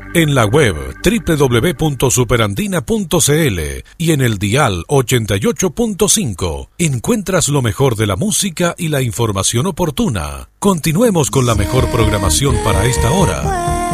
En la web www.superandina.cl y en el dial 88.5 encuentras lo mejor de la música y la información oportuna. Continuemos con la mejor programación para esta hora.